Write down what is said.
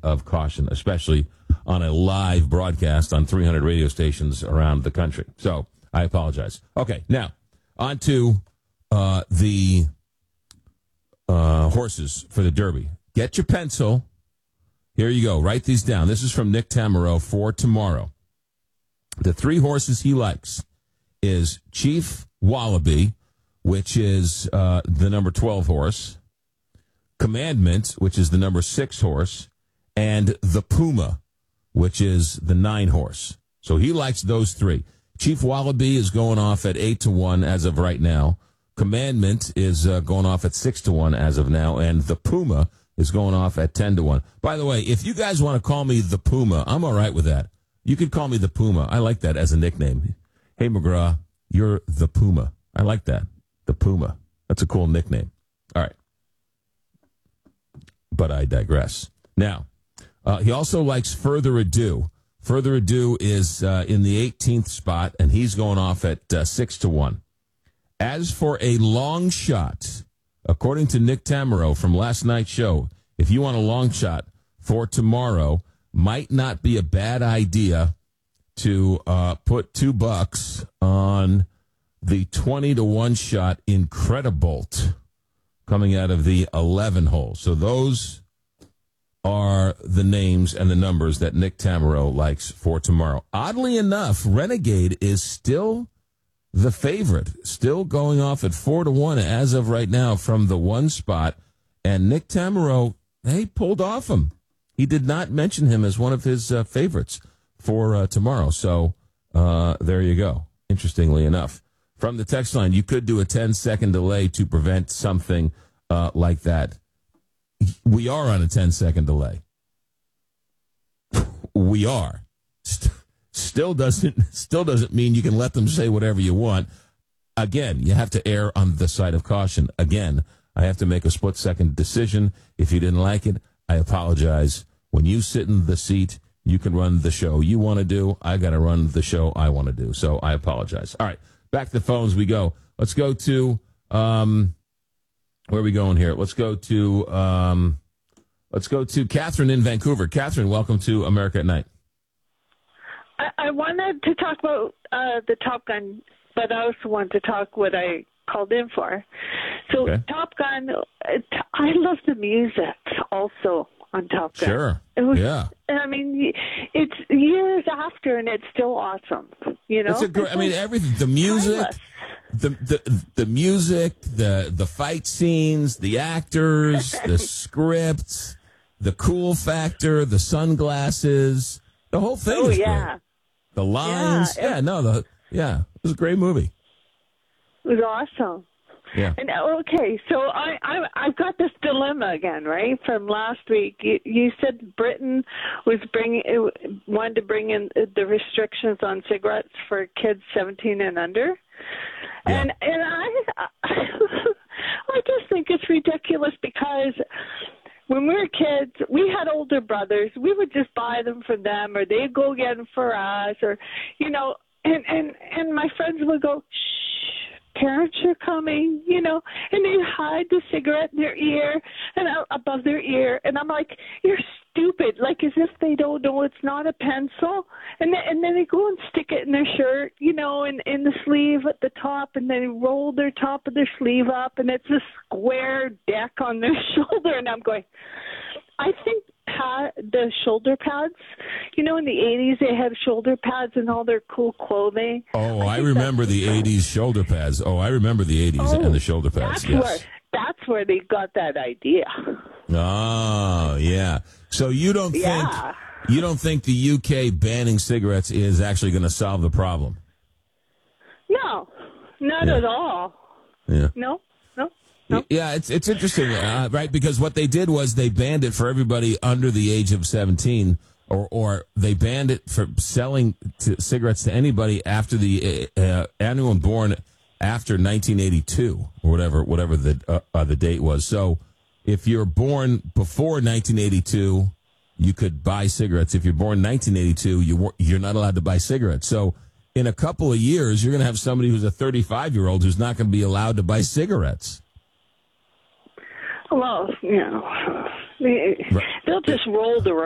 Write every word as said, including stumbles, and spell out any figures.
of caution, especially on a live broadcast on three hundred radio stations around the country. So I apologize. Okay, now on to uh, the uh, horses for the Derby. Get your pencil. Here you go. Write these down. This is from Nick Tammaro for tomorrow. The three horses he likes is Chief Wallaby, which is uh, the number twelve horse, Commandment, which is the number six horse, and the Puma, which is the nine horse. So he likes those three. Chief Wallaby is going off at eight to one as of right now. Commandment is uh, going off at six to one as of now, and the Puma is going off at ten to one. By the way, if you guys want to call me the Puma, I'm all right with that. You could call me the Puma. I like that as a nickname. Hey, McGraw, you're the Puma. I like that. The Puma. That's a cool nickname. All right. But I digress. Now, uh, he also likes Further Ado. Further Ado is uh, in the eighteenth spot, and he's going off at uh, six to one. As for a long shot, according to Nick Tammaro from last night's show, if you want a long shot for tomorrow, might not be a bad idea to uh, put two bucks on the twenty to one shot Incredibolt coming out of the eleven hole. So those are the names and the numbers that Nick Tammaro likes for tomorrow. Oddly enough, Renegade is still the favorite, still going off at four to one as of right now from the one spot. And Nick Tammaro, hey, pulled off him. He did not mention him as one of his uh, favorites for uh, tomorrow. So uh, there you go. Interestingly enough. From the text line, you could do a ten-second delay to prevent something uh, like that. We are on a ten-second delay. We are. St- still doesn't still doesn't mean you can let them say whatever you want. Again, you have to err on the side of caution. Again, I have to make a split-second decision. If you didn't like it, I apologize. When you sit in the seat, you can run the show you want to do. I got to run the show I want to do. So I apologize. All right, back to the phones we go. Let's go to, um, where are we going here? Let's go to, um, let's go to Catherine in Vancouver. Catherine, welcome to America at Night. I, I wanted to talk about uh, the Top Gun, but I also wanted to talk what I called in for. So okay. Top Gun, it, I love the music also on Top Gun. Sure. It was, yeah. I mean, it's years after, and it's still awesome. You know, it's a great, I mean, everything. The music, the, the the music, the the fight scenes, the actors, the scripts, the cool factor, the sunglasses, the whole thing. Oh is yeah. Great. The lines. Yeah. yeah. No. The yeah. It was a great movie. It was awesome. Yeah. And okay, so I, I I've got this dilemma again, right? From last week, you, you said Britain was bringing wanted to bring in the restrictions on cigarettes for kids seventeen and under, yeah. and and I I just think it's ridiculous because when we were kids, we had older brothers. We would just buy them for them, or they'd go get them for us, or you know, and and and my friends would go, shh. Parents are coming, you know, and they hide the cigarette in their ear and uh, above their ear, and I'm like, you're stupid, like as if they don't know it's not a pencil, and then, and then they go and stick it in their shirt, you know, in in the sleeve at the top, and then they roll their top of their sleeve up, and it's a square deck on their shoulder, and I'm going, I think pad, the shoulder pads, you know, in the eighties they had shoulder pads and all their cool clothing. Oh, I, I remember the eighties shoulder pads. Oh, I remember the eighties oh, and the shoulder pads. That's yes. where that's where they got that idea. Oh, yeah. So you don't think yeah. you don't think the U K banning cigarettes is actually going to solve the problem? No, not yeah. at all. Yeah. No. No. Yeah, it's it's interesting, uh, right? Because what they did was they banned it for everybody under the age of seventeen, or or they banned it for selling to cigarettes to anybody after the uh, anyone born after nineteen eighty-two or whatever whatever the uh, uh, the date was. So if you're born before nineteen eighty-two, you could buy cigarettes. If you're born nineteen eighty-two, you you're not allowed to buy cigarettes. So in a couple of years, you're going to have somebody who's a thirty-five year old who's not going to be allowed to buy cigarettes. Well, you know, they'll just roll the